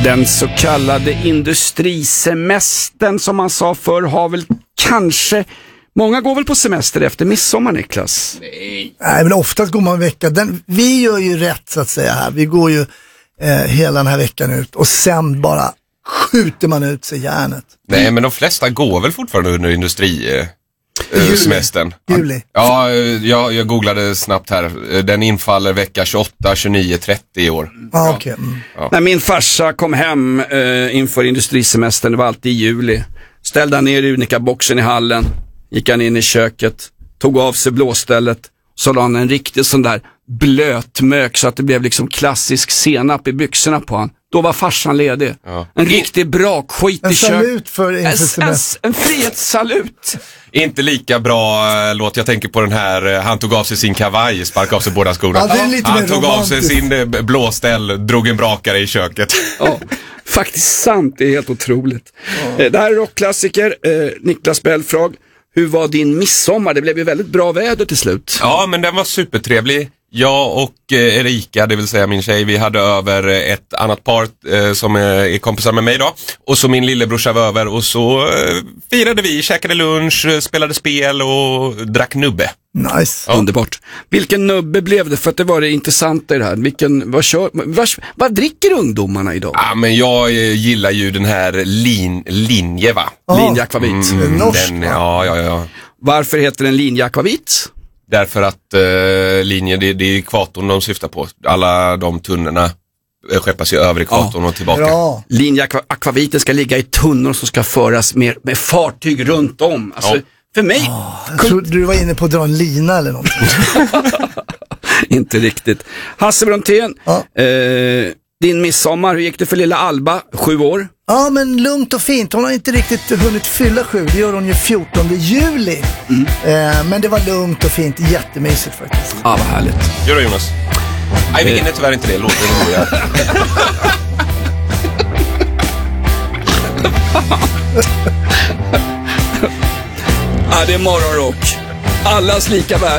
Den så kallade industrisemestern som man sa förr har väl kanske... Många går väl på semester efter midsommar, Niklas? Nej, men oftast går man en vecka. Vi gör ju rätt så att säga här. Vi går ju hela den här veckan ut och sen bara skjuter man ut sig järnet. Nej, men de flesta går väl fortfarande under industrisemestern. Juli. Ja, jag googlade snabbt här. Den infaller vecka 28, 29, 30 i år. Ah, okay. Ja. När min farsa kom hem inför industrisemestern, det var alltid i juli. Ställde han ner Unica-boxen i hallen. Gick han in i köket, tog av sig blåstället, så la han en riktig sån där blötmök så att det blev liksom klassisk senap i byxorna på han. Då var farsan ledig. Ja. En riktig bra skit i köket. En salut för en frihetssalut. Inte lika bra låt. Jag tänker på den här, han tog av sig sin kavaj, sparkade av sig båda skorna. Ja, han tog av sig sin blåställ, drog en brakare i köket. Ja, faktiskt sant. Det är helt otroligt. Ja. Det här är rockklassiker. Niklas Belfrage. Hur var din midsommar? Det blev ju väldigt bra väder till slut. Ja, men den var supertrevlig. Jag och Erika, det vill säga min tjej, vi hade över ett annat par som är kompisar med mig då. Och så min lillebrorsa var över och så firade vi, käkade lunch, spelade spel och drack nubbe. Nice. Ja. Underbart. Vilken nubbe blev det? För att det var det intressanta i det här. Vad dricker ungdomarna idag? Ja, men jag gillar ju den här linje, va? Linjeakvavit. Norsk, ja. Varför heter den linjeakvavit? Därför att linjen, det är ekvatorn de syftar på. Alla de tunnorna skeppas ju över ekvatorn och tillbaka. Bra. Linjeakvaviten ska ligga i tunnor som ska föras med fartyg runt om. Alltså, för mig... Jag trodde du var inne på att dra en lina eller någonting. Inte riktigt. Hasse Brontén, din midsommar, hur gick det för lilla Alba, 7 år? Ja, men lugnt och fint. Hon har inte riktigt hunnit fylla 7. Det gör hon ju 14 juli. Men det var lugnt och fint. Jättemysigt faktiskt. Ja, vad härligt. Gör det, Jonas? Nej, vi hinner tyvärr inte det. Låt det roligare. Ja, det är morgonrock. Allas lika värde.